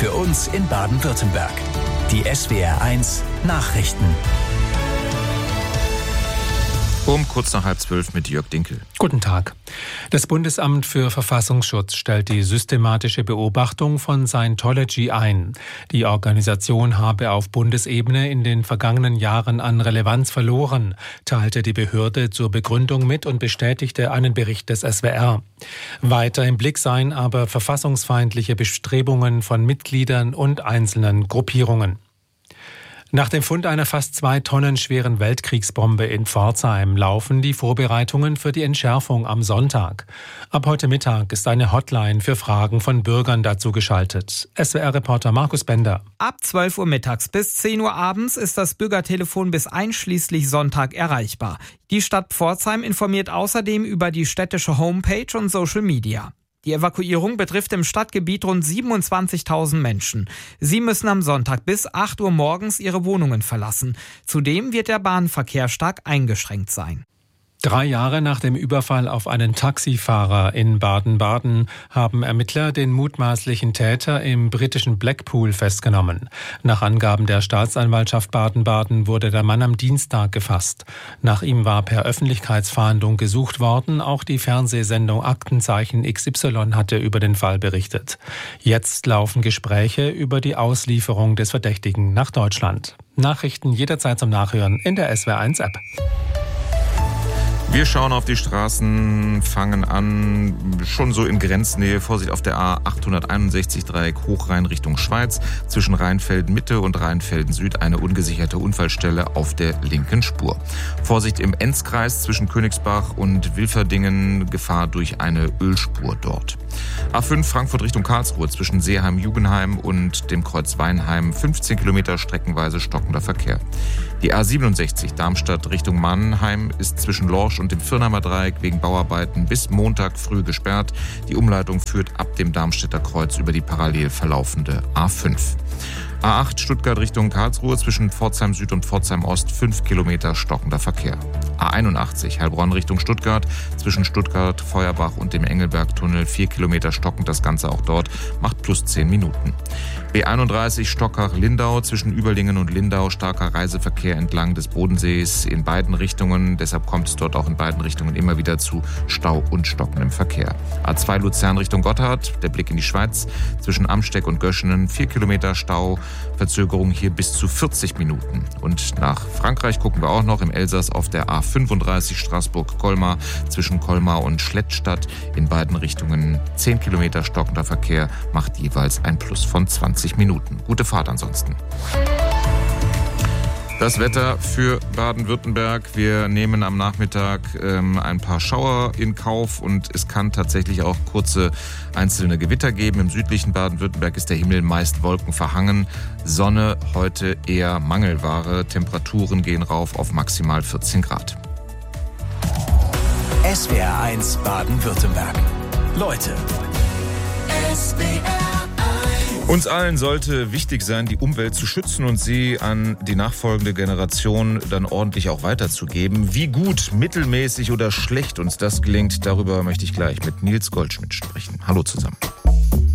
für uns in Baden-Württemberg. Die SWR1 Nachrichten. Um kurz nach 11:30 mit Jörg Dinkel. Guten Tag. Das Bundesamt für Verfassungsschutz stellt die systematische Beobachtung von Scientology ein. Die Organisation habe auf Bundesebene in den vergangenen Jahren an Relevanz verloren, teilte die Behörde zur Begründung mit und bestätigte einen Bericht des SWR. Weiter im Blick seien aber verfassungsfeindliche Bestrebungen von Mitgliedern und einzelnen Gruppierungen. Nach dem Fund einer fast 2 Tonnen schweren Weltkriegsbombe in Pforzheim laufen die Vorbereitungen für die Entschärfung am Sonntag. Ab heute Mittag ist eine Hotline für Fragen von Bürgern dazu geschaltet. SWR-Reporter Markus Bender. Ab 12 Uhr mittags bis 10 Uhr abends ist das Bürgertelefon bis einschließlich Sonntag erreichbar. Die Stadt Pforzheim informiert außerdem über die städtische Homepage und Social Media. Die Evakuierung betrifft im Stadtgebiet rund 27.000 Menschen. Sie müssen am Sonntag bis 8 Uhr morgens ihre Wohnungen verlassen. Zudem wird der Bahnverkehr stark eingeschränkt sein. 3 Jahre nach dem Überfall auf einen Taxifahrer in Baden-Baden haben Ermittler den mutmaßlichen Täter im britischen Blackpool festgenommen. Nach Angaben der Staatsanwaltschaft Baden-Baden wurde der Mann am Dienstag gefasst. Nach ihm war per Öffentlichkeitsfahndung gesucht worden. Auch die Fernsehsendung Aktenzeichen XY hatte über den Fall berichtet. Jetzt laufen Gespräche über die Auslieferung des Verdächtigen nach Deutschland. Nachrichten jederzeit zum Nachhören in der SWR1-App. Wir schauen auf die Straßen, fangen an, schon so in Grenznähe, Vorsicht auf der A861 Dreieck Hochrhein Richtung Schweiz, zwischen Rheinfelden Mitte und Rheinfelden Süd eine ungesicherte Unfallstelle auf der linken Spur. Vorsicht im Enzkreis zwischen Königsbach und Wilferdingen, Gefahr durch eine Ölspur dort. A5 Frankfurt Richtung Karlsruhe zwischen Seeheim-Jugenheim und dem Kreuz Weinheim, 15 Kilometer streckenweise stockender Verkehr. Die A67 Darmstadt Richtung Mannheim ist zwischen Lorsch und dem Firnheimer Dreieck wegen Bauarbeiten bis Montag früh gesperrt. Die Umleitung führt ab dem Darmstädter Kreuz über die parallel verlaufende A5. A8 Stuttgart Richtung Karlsruhe zwischen Pforzheim Süd und Pforzheim Ost 5 Kilometer stockender Verkehr. A81 Heilbronn Richtung Stuttgart zwischen Stuttgart, Feuerbach und dem Engelbergtunnel 4 Kilometer stockend, das Ganze auch dort macht plus 10 Minuten. B31 Stockach-Lindau zwischen Überlingen und Lindau starker Reiseverkehr entlang des Bodensees in beiden Richtungen. Deshalb kommt es dort auch in beiden Richtungen immer wieder zu Stau und stockendem Verkehr. A2 Luzern Richtung Gotthard, der Blick in die Schweiz zwischen Amsteck und Göschenen 4 Kilometer Stau, Verzögerung hier bis zu 40 Minuten. Und nach Frankreich gucken wir auch noch im Elsass auf der A35 Straßburg-Colmar zwischen Colmar und Schlettstadt in beiden Richtungen 10 Kilometer stockender Verkehr, macht jeweils ein Plus von 20 Minuten. Gute Fahrt ansonsten. Das Wetter für Baden-Württemberg. Wir nehmen am Nachmittag ein paar Schauer in Kauf und es kann tatsächlich auch kurze einzelne Gewitter geben. Im südlichen Baden-Württemberg ist der Himmel meist wolkenverhangen. Sonne heute eher Mangelware. Temperaturen gehen rauf auf maximal 14 Grad. SWR1 Baden-Württemberg. Leute. Uns allen sollte wichtig sein, die Umwelt zu schützen und sie an die nachfolgende Generation dann ordentlich auch weiterzugeben. Wie gut, mittelmäßig oder schlecht uns das gelingt, darüber möchte ich gleich mit Nils Goldschmidt sprechen. Hallo zusammen.